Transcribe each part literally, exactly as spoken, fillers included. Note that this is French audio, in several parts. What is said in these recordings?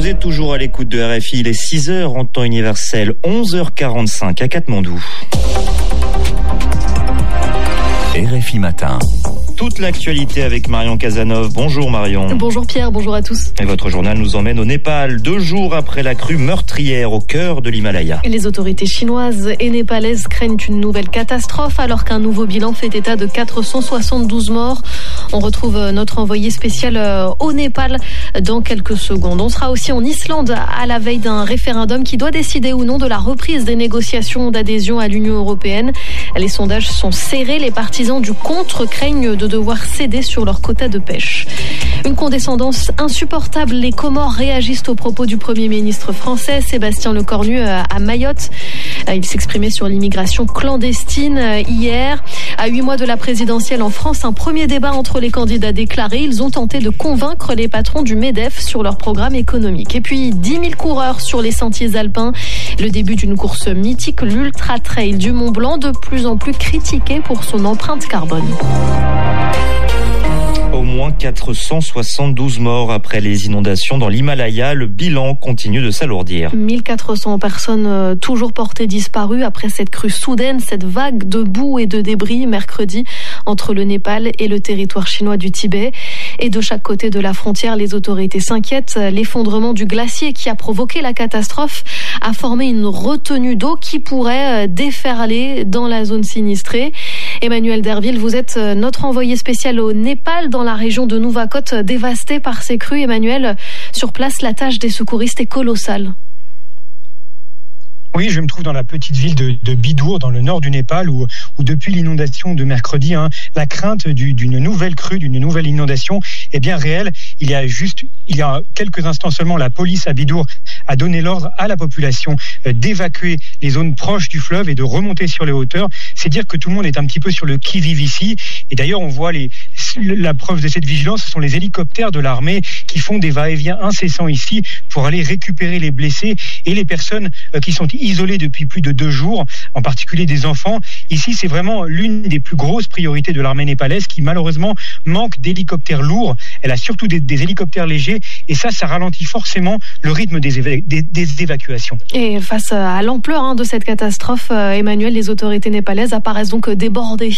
Vous êtes toujours à l'écoute de R F I, il est six heures en temps universel, onze heures quarante-cinq à Katmandou. R F I Matin. Toute l'actualité avec Marion Casanov. Bonjour Marion. Bonjour Pierre, bonjour à tous. Et votre journal nous emmène au Népal, deux jours après la crue meurtrière au cœur de l'Himalaya. Les autorités chinoises et népalaises craignent une nouvelle catastrophe alors qu'un nouveau bilan fait état de quatre cent soixante-douze morts. On retrouve notre envoyé spécial au Népal dans quelques secondes. On sera aussi en Islande à la veille d'un référendum qui doit décider ou non de la reprise des négociations d'adhésion à l'Union européenne. Les sondages sont serrés, les partisans du contre craignent de devoir céder sur leur quota de pêche. Une condescendance insupportable. Les Comores réagissent aux propos du Premier ministre français, Sébastien Lecornu, à Mayotte. Il s'exprimait sur l'immigration clandestine hier. À huit mois de la présidentielle en France, un premier débat entre les candidats déclarés. Ils ont tenté de convaincre les patrons du MEDEF sur leur programme économique. Et puis, dix mille coureurs sur les sentiers alpins. Le début d'une course mythique, l'Ultra Trail du Mont Blanc, de plus en plus critiqué pour son empreinte carbone. Au moins quatre cent soixante-douze morts après les inondations dans l'Himalaya. Le bilan continue de s'alourdir. mille quatre cents personnes euh, toujours portées disparues après cette crue soudaine, cette vague de boue et de débris mercredi entre le Népal et le territoire chinois du Tibet. Et de chaque côté de la frontière, les autorités s'inquiètent. L'effondrement du glacier qui a provoqué la catastrophe a formé une retenue d'eau qui pourrait déferler dans la zone sinistrée. Emmanuel Derville, vous êtes notre envoyé spécial au Népal, dans la région de Nuwakot, dévastée par ces crues. Emmanuel, sur place, la tâche des secouristes est colossale. Oui, je me trouve dans la petite ville de, de Bidour, dans le nord du Népal, où, où depuis l'inondation de mercredi, hein, la crainte du, d'une nouvelle crue, d'une nouvelle inondation est bien réelle. Il y a juste, il y a quelques instants seulement, la police à Bidour a donné l'ordre à la population euh, d'évacuer les zones proches du fleuve et de remonter sur les hauteurs. C'est dire que tout le monde est un petit peu sur le qui-vive ici. Et d'ailleurs, on voit les, la preuve de cette vigilance, ce sont les hélicoptères de l'armée qui font des va-et-vient incessants ici pour aller récupérer les blessés et les personnes euh, qui sont isolés depuis plus de deux jours, en particulier des enfants. Ici, c'est vraiment l'une des plus grosses priorités de l'armée népalaise qui, malheureusement, manque d'hélicoptères lourds. Elle a surtout des, des hélicoptères légers et ça, ça ralentit forcément le rythme des, éva- des, des évacuations. Et face à l'ampleur hein, de cette catastrophe, euh, Emmanuel, les autorités népalaises apparaissent donc débordées.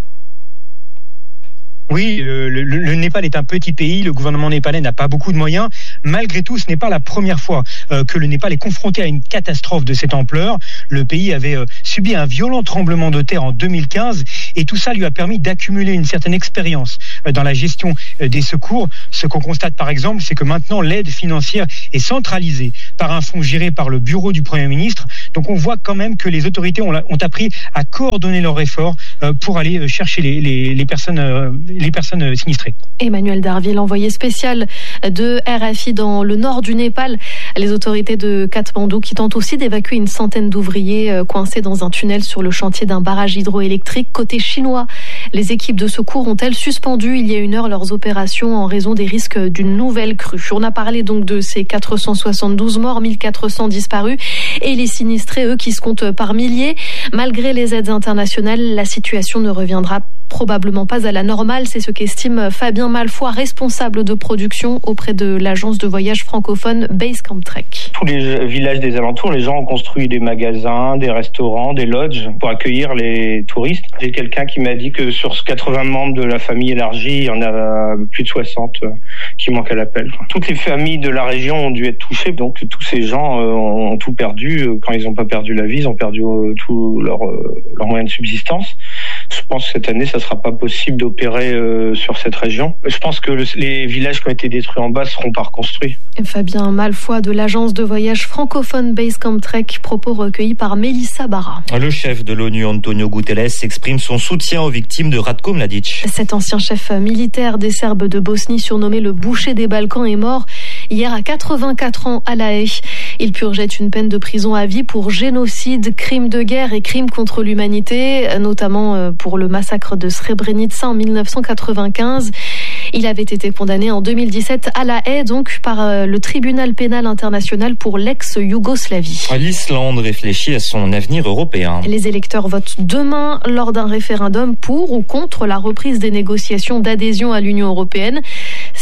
Oui, le, le, le Népal est un petit pays, le gouvernement népalais n'a pas beaucoup de moyens. Malgré tout, ce n'est pas la première fois euh, que le Népal est confronté à une catastrophe de cette ampleur. Le pays avait euh, subi un violent tremblement de terre en deux mille quinze et tout ça lui a permis d'accumuler une certaine expérience euh, dans la gestion euh, des secours. Ce qu'on constate par exemple, c'est que maintenant l'aide financière est centralisée par un fonds géré par le bureau du Premier ministre. Donc on voit quand même que les autorités ont, ont appris à coordonner leurs efforts euh, pour aller chercher les, les, les personnes euh, les personnes sinistrées. Emmanuel Derville, envoyé spécial de R F I dans le nord du Népal. Les autorités de Katmandou qui tentent aussi d'évacuer une centaine d'ouvriers coincés dans un tunnel sur le chantier d'un barrage hydroélectrique. Côté chinois, les équipes de secours ont-elles suspendu il y a une heure leurs opérations en raison des risques d'une nouvelle crue. On a parlé donc de ces quatre cent soixante-douze morts, mille quatre cents disparus et les sinistrés, eux, qui se comptent par milliers. Malgré les aides internationales, la situation ne reviendra probablement pas à la normale, c'est ce qu'estime Fabien Malfoy, responsable de production auprès de l'agence de voyage francophone Basecamp Trek. Tous les villages des alentours, les gens ont construit des magasins, des restaurants, des lodges pour accueillir les touristes. J'ai quelqu'un qui m'a dit que sur quatre-vingts membres de la famille élargie, il y en a plus de soixante qui manquent à l'appel. Toutes les familles de la région ont dû être touchées, donc tous ces gens ont tout perdu. Quand ils n'ont pas perdu la vie, ils ont perdu tous leurs leur moyens de subsistance. Je pense que cette année, ça ne sera pas possible d'opérer euh, sur cette région. Je pense que le, les villages qui ont été détruits en bas seront pas reconstruits. Fabien Malfoy de l'agence de voyage francophone Basecamp Trek, propos recueillis par Mélissa Barra. Le chef de l'ONU, Antonio Guterres, exprime son soutien aux victimes de Ratko Mladic. Cet ancien chef militaire des Serbes de Bosnie, surnommé le boucher des Balkans, est mort hier à quatre-vingt-quatre ans à La Haye. Il purgeait une peine de prison à vie pour génocide, crimes de guerre et crimes contre l'humanité, notamment pour le massacre de Srebrenica en dix-neuf cent quatre-vingt-quinze. Il avait été condamné en deux mille dix-sept à La Haye, donc par le tribunal pénal international pour l'ex-Yougoslavie. L'Islande réfléchit à son avenir européen. Les électeurs votent demain lors d'un référendum pour ou contre la reprise des négociations d'adhésion à l'Union européenne.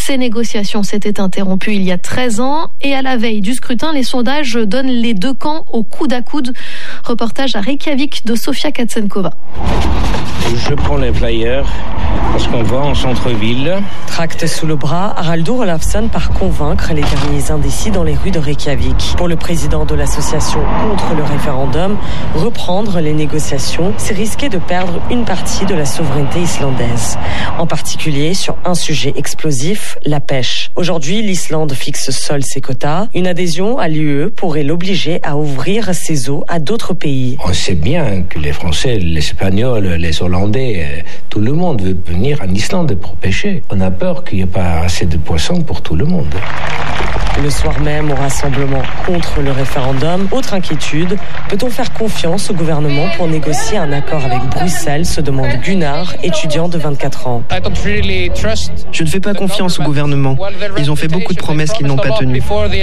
Ces négociations s'étaient interrompues il y a treize ans et à la veille du scrutin, les sondages donnent les deux camps au coude à coude. Reportage à Reykjavik de Sofia Katsenkova. Je prends les flyers parce qu'on va en centre-ville. Tract sous le bras, Haraldur Olafsson part convaincre les derniers indécis dans les rues de Reykjavik. Pour le président de l'association contre le référendum, reprendre les négociations, c'est risquer de perdre une partie de la souveraineté islandaise. En particulier sur un sujet explosif, la pêche. Aujourd'hui, l'Islande fixe seule ses quotas. Une adhésion à l'U E pourrait l'obliger à ouvrir ses eaux à d'autres pays. On sait bien que les Français, les Espagnols, les Hollandais, tout le monde veut venir en Islande pour pêcher. On a peur qu'il n'y ait pas assez de poissons pour tout le monde. Le soir même, au rassemblement contre le référendum, autre inquiétude, peut-on faire confiance au gouvernement pour négocier un accord avec Bruxelles, se demande Gunnar, étudiant de vingt-quatre ans. Je ne fais pas confiance au gouvernement. Ils ont fait beaucoup de promesses qu'ils n'ont pas tenues.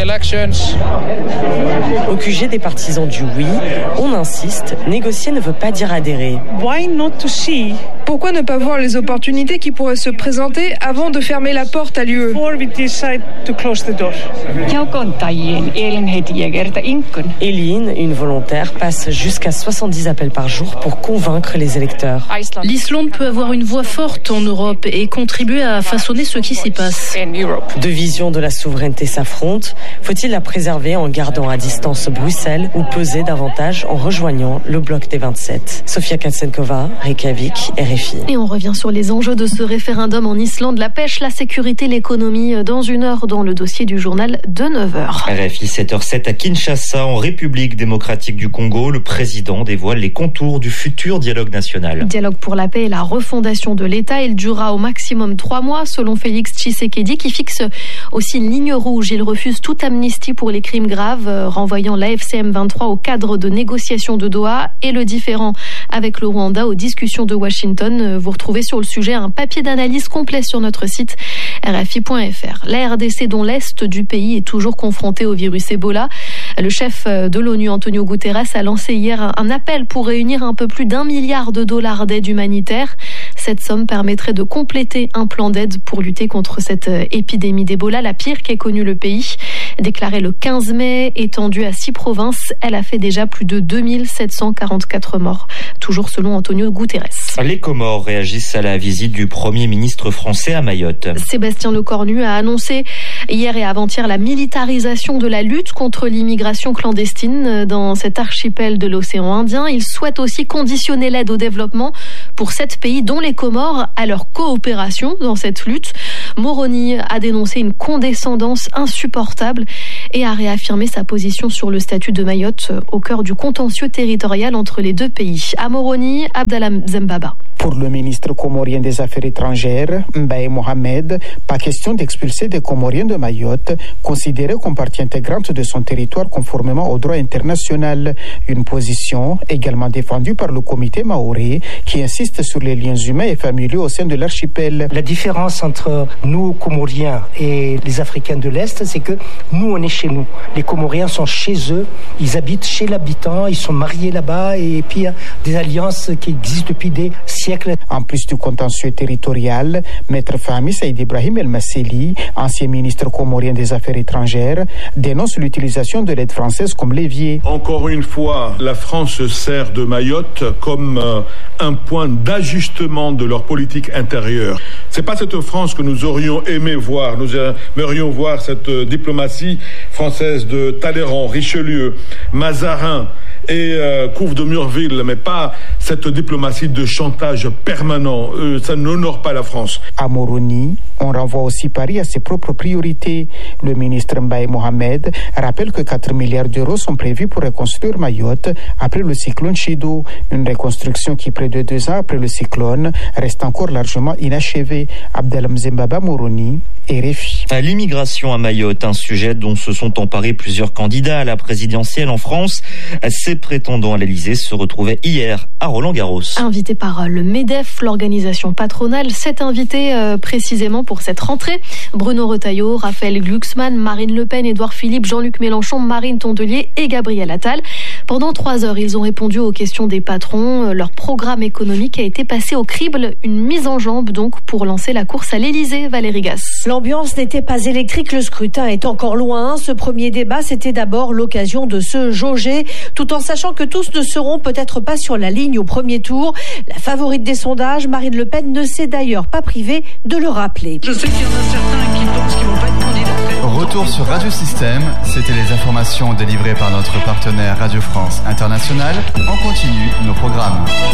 Au Q G des partisans du oui, on insiste, négocier ne veut pas dire adhérer. Pourquoi ne pas voir les opportunités qui pourraient se présenter avant de fermer la porte à l'U E? Elin, une volontaire, passe jusqu'à soixante-dix appels par jour pour convaincre les électeurs. L'Islande peut avoir une voix forte en Europe et contribuer à façonner ce qui s'y passe. Deux visions de la souveraineté s'affrontent. Faut-il la préserver en gardant à distance Bruxelles ou peser davantage en rejoignant le bloc des vingt-sept? Sofia Katsenkova, Reykjavik, R F I. Et on revient sur les enjeux de ce référendum en Islande, la pêche, la sécurité, l'économie, dans une heure dans le dossier du journal de neuf heures. R F I sept heures zéro sept à Kinshasa, en République démocratique du Congo, le président dévoile les contours du futur dialogue national. Dialogue pour la paix et la refondation de l'État. Il durera au maximum trois mois, selon Félix Tshisekedi, qui fixe aussi une ligne rouge. Il refuse toute amnistie pour les crimes graves, renvoyant l'A F C M vingt-trois au cadre de négociation de Doha et le différend avec le Rwanda aux discussions de Washington. Vous retrouvez sur le sujet un papier d'analyse complet sur notre site R F I point F R. La R D C, dont l'Est du pays est toujours confronté au virus Ebola. Le chef de l'ONU, Antonio Guterres, a lancé hier un appel pour réunir un peu plus d'un milliard de dollars d'aide humanitaire. Cette somme permettrait de compléter un plan d'aide pour lutter contre cette épidémie d'Ebola, la pire qu'ait connue le pays. Déclarée le quinze mai, étendue à six provinces, elle a fait déjà plus de deux mille sept cent quarante-quatre morts, toujours selon Antonio Guterres. Les Comores réagissent à la visite du Premier ministre français à Mayotte. Sébastien Lecornu a annoncé hier et avant-hier la militarisation de la lutte contre l'immigration clandestine dans cet archipel de l'océan Indien. Il souhaite aussi conditionner l'aide au développement pour sept pays, dont les Comores, à leur coopération dans cette lutte. Moroni a dénoncé une condescendance insupportable et a réaffirmé sa position sur le statut de Mayotte au cœur du contentieux territorial entre les deux pays. À Moroni, Abdallah Zembaba. Pour le ministre comorien des Affaires étrangères, Mbaye Mohamed, pas question d'expulser des Comoriens de Mayotte, considérés comme partie intégrante de son territoire conformément au droit international. Une position également défendue par le comité maoré, qui insiste sur les liens humains et familiaux au sein de l'archipel. La différence entre nous, Comoriens, et les Africains de l'Est, c'est que nous, on est chez nous. Les Comoriens sont chez eux, ils habitent chez l'habitant, ils sont mariés là-bas, et puis il y a des alliances qui existent depuis des siècles. En plus du contentieux territorial, Maître Fahmi Saïd Ibrahim El Masseli, ancien ministre comorien des Affaires étrangères, dénonce l'utilisation de l'aide française comme levier. Encore une fois, la France se sert de Mayotte comme euh, un point d'ajustement de leur politique intérieure. C'est pas cette France que nous aurions aimé voir. Nous aimerions voir cette euh, diplomatie française de Talleyrand, Richelieu, Mazarin et euh, Couve de Murville, mais pas cette diplomatie de chantage permanent. Euh, ça n'honore pas la France. À Moroni, on renvoie aussi Paris à ses propres priorités. Le ministre Mbaye Mohamed rappelle que quatre milliards d'euros sont prévus pour reconstruire Mayotte après le cyclone Chido. Une reconstruction qui, près de deux ans après le cyclone, reste encore largement inachevée. Abdelham Zembaba, Moroni, R F I. L'immigration à Mayotte, un sujet dont se sont emparés plusieurs candidats à la présidentielle en France. C'est Ces prétendants à l'Elysée se retrouvaient hier à Roland-Garros. Invité par le MEDEF, l'organisation patronale s'est invitée euh, précisément pour cette rentrée. Bruno Retailleau, Raphaël Glucksmann, Marine Le Pen, Édouard Philippe, Jean-Luc Mélenchon, Marine Tondelier et Gabriel Attal. Pendant trois heures, ils ont répondu aux questions des patrons. Leur programme économique a été passé au crible. Une mise en jambe donc pour lancer la course à l'Elysée. Valérie Gasse. L'ambiance n'était pas électrique, le scrutin est encore loin. Ce premier débat, c'était d'abord l'occasion de se jauger, tout en sachant que tous ne seront peut-être pas sur la ligne au premier tour. La favorite des sondages, Marine Le Pen, ne s'est d'ailleurs pas privée de le rappeler. Je sais qu'il y en a certains qui pensent qu'ils vont pas être candidats. Retour sur Radio Système, c'était les informations délivrées par notre partenaire Radio France Internationale. On continue nos programmes.